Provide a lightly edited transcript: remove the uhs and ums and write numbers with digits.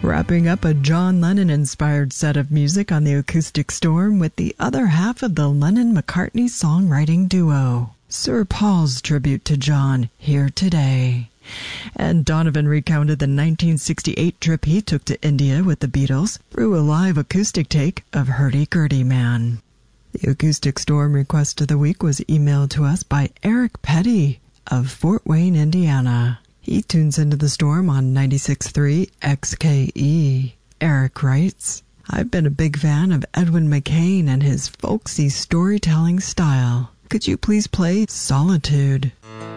Wrapping up a John Lennon-inspired set of music on the Acoustic Storm with the other half of the Lennon-McCartney songwriting duo, Sir Paul's tribute to John, Here Today. And Donovan recounted the 1968 trip he took to India with the Beatles through a live acoustic take of Hurdy-Gurdy Man. The Acoustic Storm request of the week was emailed to us by Eric Petty of Fort Wayne, Indiana. He tunes into the Storm on 96.3 XKE. Eric writes, I've been a big fan of Edwin McCain and his folksy storytelling style. Could you please play Solitude?